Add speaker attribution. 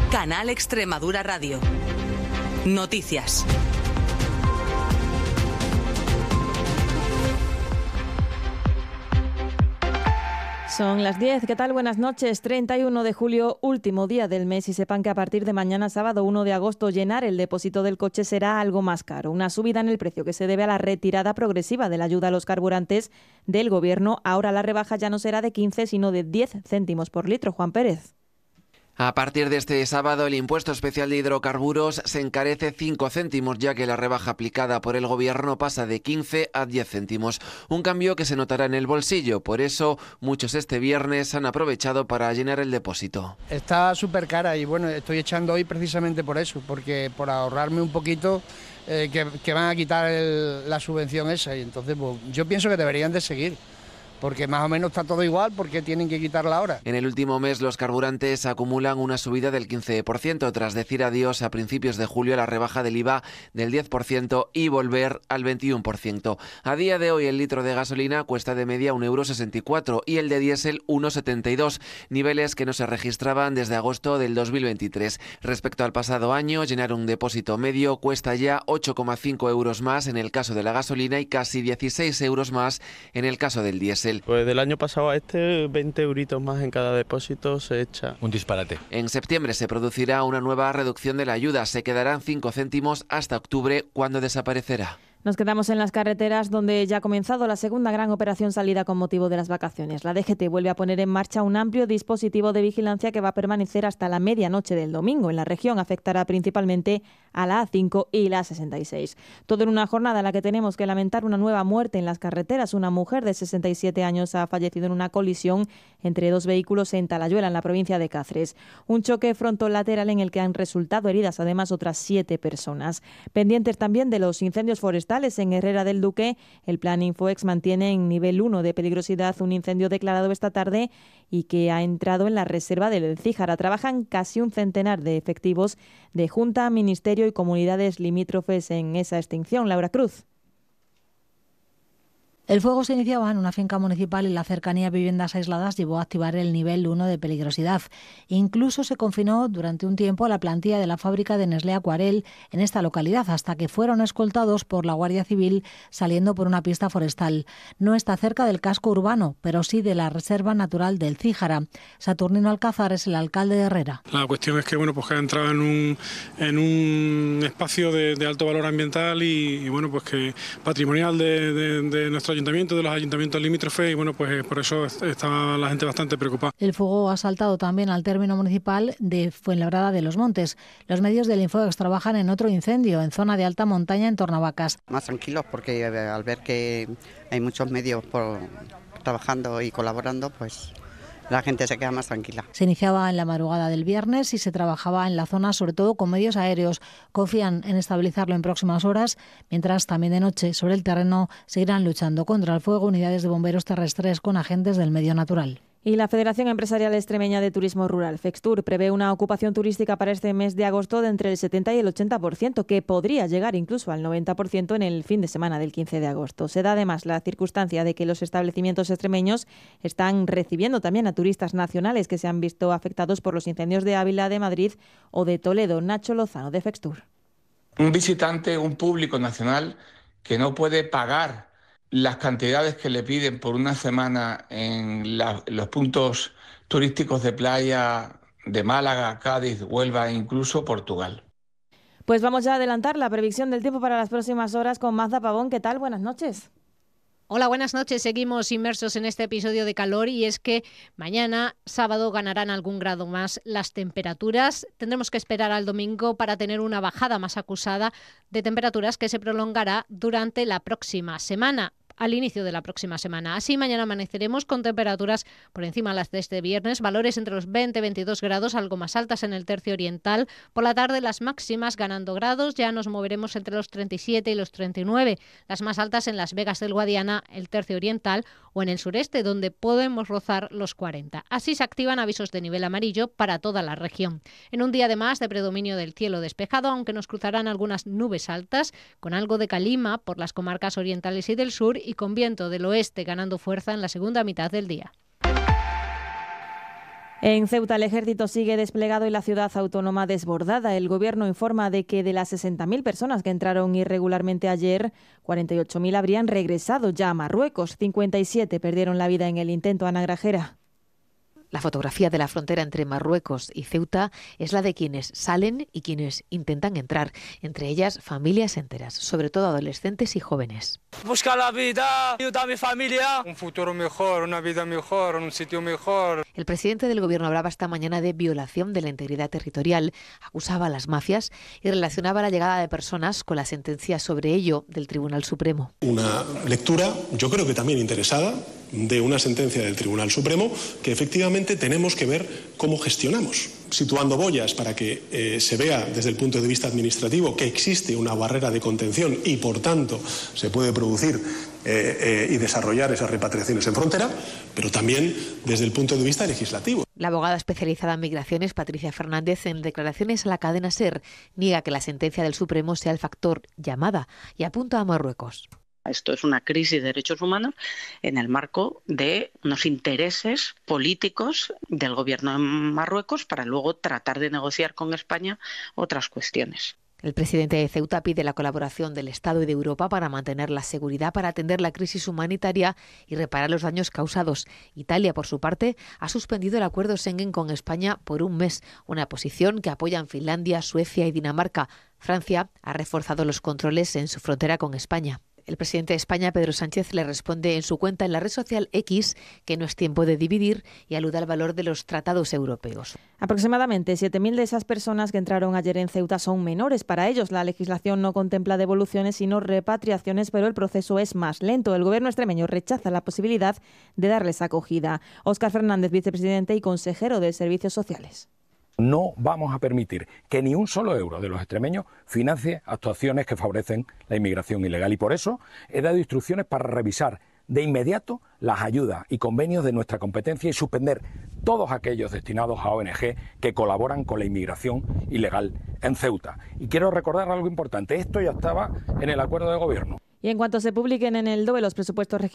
Speaker 1: Canal Extremadura Radio. Noticias.
Speaker 2: Son las 10. ¿Qué tal? Buenas noches. 31 de julio, último día del mes, y sepan que a partir de mañana sábado 1 de agosto llenar el depósito del coche será algo más caro. Una subida en el precio que se debe a la retirada progresiva de la ayuda a los carburantes del Gobierno. Ahora la rebaja ya no será de 15, sino de 10 céntimos por litro. Juan Pérez.
Speaker 3: A partir de este sábado, el impuesto especial de hidrocarburos se encarece 5 céntimos, ya que la rebaja aplicada por el Gobierno pasa de 15 a 10 céntimos. Un cambio que se notará en el bolsillo. Por eso, muchos este viernes han aprovechado para llenar el depósito.
Speaker 4: Está súper cara y bueno, estoy echando hoy precisamente por eso, porque por ahorrarme un poquito que van a quitar la subvención esa. Y entonces pues, yo pienso que deberían de seguir, porque más o menos está todo igual, porque tienen que quitarla ahora.
Speaker 3: En el último mes los carburantes acumulan una subida del 15%, tras decir adiós a principios de julio a la rebaja del IVA del 10% y volver al 21%. A día de hoy el litro de gasolina cuesta de media 1,64 € y el de diésel 1,72, niveles que no se registraban desde agosto del 2023. Respecto al pasado año, llenar un depósito medio cuesta ya 8,5 € más en el caso de la gasolina y casi 16 € más en el caso del diésel.
Speaker 5: Pues del año pasado a este, 20 euritos más en cada depósito se echa.
Speaker 6: Un disparate.
Speaker 3: En septiembre se producirá una nueva reducción de la ayuda. Se quedarán 5 céntimos hasta octubre, cuando desaparecerá.
Speaker 2: Nos quedamos en las carreteras, donde ya ha comenzado la segunda gran operación salida con motivo de las vacaciones. La DGT vuelve a poner en marcha un amplio dispositivo de vigilancia que va a permanecer hasta la medianoche del domingo. En la región afectará principalmente a la A5 y la A66. Todo en una jornada en la que tenemos que lamentar una nueva muerte en las carreteras. Una mujer de 67 años ha fallecido en una colisión entre dos vehículos en Talayuela, en la provincia de Cáceres. Un choque frontolateral en el que han resultado heridas además otras 7 personas. Pendientes también de los incendios forestales. En Herrera del Duque, el plan Infoex mantiene en nivel 1 de peligrosidad un incendio declarado esta tarde y que ha entrado en la reserva del Cíjara. Trabajan casi un centenar de efectivos de Junta, Ministerio y comunidades limítrofes en esa extinción. Laura Cruz.
Speaker 7: El fuego se iniciaba en una finca municipal y la cercanía a viviendas aisladas llevó a activar el nivel 1 de peligrosidad. Incluso se confinó durante un tiempo a la plantilla de la fábrica de Nestlé Aquarel en esta localidad, hasta que fueron escoltados por la Guardia Civil saliendo por una pista forestal. No está cerca del casco urbano, pero sí de la Reserva Natural del Cíjara. Saturnino Alcázar es el alcalde de Herrera.
Speaker 8: La cuestión es que que ha entrado en un espacio de alto valor ambiental y pues que patrimonial de nuestro ayuntamiento, de los ayuntamientos limítrofes, y pues por eso está la gente bastante preocupada.
Speaker 7: El fuego ha saltado también al término municipal de Fuenlabrada de los Montes. Los medios del Infoex trabajan en otro incendio en zona de alta montaña en Tornavacas.
Speaker 9: Más tranquilos, porque al ver que hay muchos medios trabajando y colaborando, pues la gente se queda más tranquila.
Speaker 7: Se iniciaba en la madrugada del viernes y se trabajaba en la zona sobre todo con medios aéreos. Confían en estabilizarlo en próximas horas, mientras también de noche sobre el terreno seguirán luchando contra el fuego unidades de bomberos terrestres con agentes del medio natural.
Speaker 2: Y la Federación Empresarial Extremeña de Turismo Rural, FEXTUR, prevé una ocupación turística para este mes de agosto de entre el 70 y el 80%, que podría llegar incluso al 90% en el fin de semana del 15 de agosto. Se da además la circunstancia de que los establecimientos extremeños están recibiendo también a turistas nacionales que se han visto afectados por los incendios de Ávila, de Madrid o de Toledo. Nacho Lozano, de FEXTUR.
Speaker 10: Un visitante, un público nacional que no puede pagar las cantidades que le piden por una semana en los puntos turísticos de playa de Málaga, Cádiz, Huelva e incluso Portugal.
Speaker 2: Pues vamos ya a adelantar la previsión del tiempo para las próximas horas con Magda Pavón. ¿Qué tal? Buenas noches.
Speaker 11: Hola, buenas noches. Seguimos inmersos en este episodio de calor y es que mañana, sábado, ganarán algún grado más las temperaturas. Tendremos que esperar al domingo para tener una bajada más acusada de temperaturas que se prolongará durante la próxima semana. Al inicio de la próxima semana. Así, mañana amaneceremos con temperaturas por encima de las de este viernes, valores entre los 20 y 22 grados, algo más altas en el tercio oriental. Por la tarde, las máximas ganando grados, ya nos moveremos entre los 37 y los 39, las más altas en Las Vegas del Guadiana, el tercio oriental, o en el sureste, donde podemos rozar los 40. Así se activan avisos de nivel amarillo para toda la región. En un día además de predominio del cielo despejado, aunque nos cruzarán algunas nubes altas, con algo de calima por las comarcas orientales y del sur, y con viento del oeste ganando fuerza en la segunda mitad del día.
Speaker 2: En Ceuta el ejército sigue desplegado y la ciudad autónoma desbordada. El gobierno informa de que de las 60.000 personas que entraron irregularmente ayer, 48.000 habrían regresado ya a Marruecos. 57 perdieron la vida en el intento. Ana Grajera.
Speaker 6: La fotografía de la frontera entre Marruecos y Ceuta es la de quienes salen y quienes intentan entrar, entre ellas familias enteras, sobre todo adolescentes y jóvenes.
Speaker 12: Buscar la vida, ayudar a mi familia.
Speaker 13: Un futuro mejor, una vida mejor, un sitio mejor.
Speaker 6: El presidente del gobierno hablaba esta mañana de violación de la integridad territorial, acusaba a las mafias y relacionaba la llegada de personas con la sentencia sobre ello del Tribunal Supremo.
Speaker 14: Una lectura, yo creo que también interesada, de una sentencia del Tribunal Supremo que efectivamente tenemos que ver cómo gestionamos, situando boyas para que se vea desde el punto de vista administrativo que existe una barrera de contención y por tanto se puede producir y desarrollar esas repatriaciones en frontera, pero también desde el punto de vista legislativo.
Speaker 6: La abogada especializada en migraciones, Patricia Fernández, en declaraciones a la cadena SER, niega que la sentencia del Supremo sea el factor llamada y apunta a Marruecos.
Speaker 15: Esto es una crisis de derechos humanos en el marco de unos intereses políticos del gobierno de Marruecos para luego tratar de negociar con España otras cuestiones.
Speaker 6: El presidente de Ceuta pide la colaboración del Estado y de Europa para mantener la seguridad, para atender la crisis humanitaria y reparar los daños causados. Italia, por su parte, ha suspendido el acuerdo Schengen con España por un mes, una posición que apoyan Finlandia, Suecia y Dinamarca. Francia ha reforzado los controles en su frontera con España. El presidente de España, Pedro Sánchez, le responde en su cuenta en la red social X que no es tiempo de dividir y alude al valor de los tratados europeos.
Speaker 2: Aproximadamente 7.000 de esas personas que entraron ayer en Ceuta son menores. Para ellos la legislación no contempla devoluciones sino repatriaciones, pero el proceso es más lento. El gobierno extremeño rechaza la posibilidad de darles acogida. Óscar Fernández, vicepresidente y consejero de Servicios Sociales.
Speaker 16: No vamos a permitir que ni un solo euro de los extremeños financie actuaciones que favorecen la inmigración ilegal. Y por eso he dado instrucciones para revisar de inmediato las ayudas y convenios de nuestra competencia y suspender todos aquellos destinados a ONG que colaboran con la inmigración ilegal en Ceuta. Y quiero recordar algo importante. Esto ya estaba en el acuerdo de gobierno.
Speaker 2: Y en cuanto se publiquen en el DOE los presupuestos regionales,